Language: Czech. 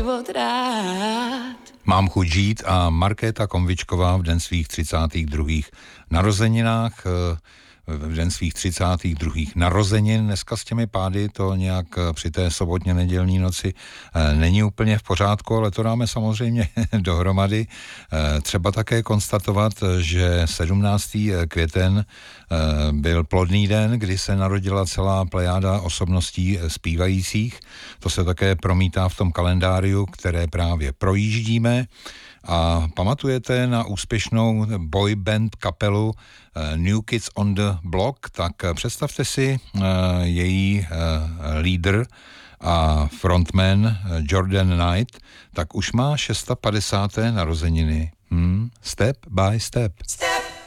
život rád. Mám chuť žít a Markéta Konvičková v den svých 32. narozeninách, v den svých 32. narozenin. Dneska s těmi pády to nějak při té sobotně nedělní noci není úplně v pořádku, ale to dáme samozřejmě dohromady. Třeba také konstatovat, že 17. květen byl plodný den, kdy se narodila celá plejáda osobností zpívajících. To se také promítá v tom kalendáriu, které právě projíždíme. A pamatujete na úspěšnou boy band kapelu New Kids on the Block? Tak představte si její lídr a frontman Jordan Knight, tak už má 650. narozeniny. Step by step.